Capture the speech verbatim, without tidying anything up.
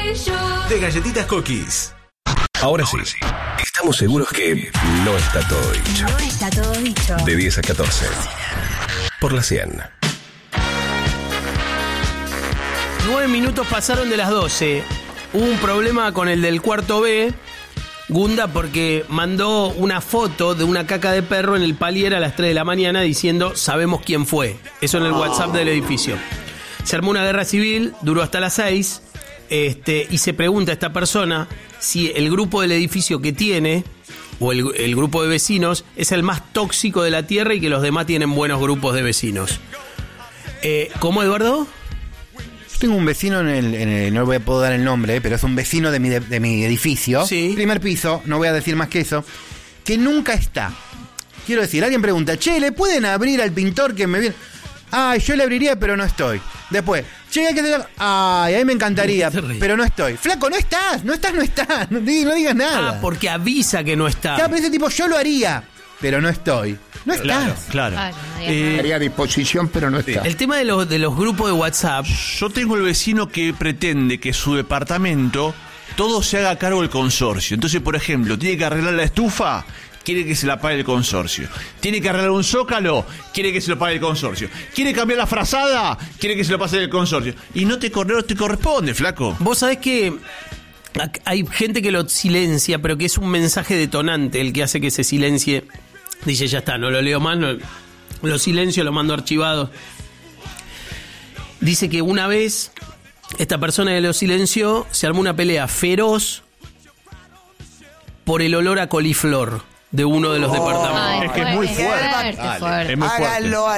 de Galletitas Cookies. Ahora sí, estamos seguros que no está todo dicho. No está todo dicho. De diez a catorce. Por la cien. Nueve minutos pasaron de las doce. Hubo un problema con el del cuarto B, Gunda, porque mandó una foto de una caca de perro en el palier a las tres de la mañana diciendo sabemos quién fue. Eso en el WhatsApp del edificio. Se armó una guerra civil, duró hasta las seis, este, y se pregunta a esta persona si el grupo del edificio que tiene, o el, el grupo de vecinos, es el más tóxico de la tierra y que los demás tienen buenos grupos de vecinos. Eh, ¿Cómo, Eduardo? Tengo un vecino en el, en el, no voy a poder dar el nombre, pero es un vecino de mi, de, de mi edificio, sí. Primer piso, no voy a decir más que eso, que nunca está. Quiero decir, alguien pregunta, che, ¿le pueden abrir al pintor que me viene? Ay, yo le abriría, pero no estoy. Después, che, hay que tener... Ay, a mí me encantaría, pero no estoy. Flaco, no estás, no estás, no estás, no, digas, no digas nada. Ah, porque avisa que no está. Claro, pero ese tipo, yo lo haría, pero no estoy. No estás. Claro, claro. Claro, no digas Eh, nada. Estaría a disposición, pero no está. El tema de los, de los grupos de WhatsApp. Yo tengo el vecino que pretende que su departamento todo se haga a cargo del consorcio. Entonces, por ejemplo, tiene que arreglar la estufa, quiere que se la pague el consorcio. Tiene que arreglar un zócalo, quiere que se lo pague el consorcio. Quiere cambiar la frazada, quiere que se lo pase el consorcio. Y no te, corre- no te corresponde, flaco. Vos sabés que hay gente que lo silencia, pero que es un mensaje detonante el que hace que se silencie. Dice, ya está, no lo leo más, no, lo silencio, lo mando archivado. Dice que una vez esta persona que lo silenció se armó una pelea feroz por el olor a coliflor de uno de los departamentos. Ay, Es que es muy fuerte, fuerte. fuerte, fuerte. Es muy fuerte. Háganlo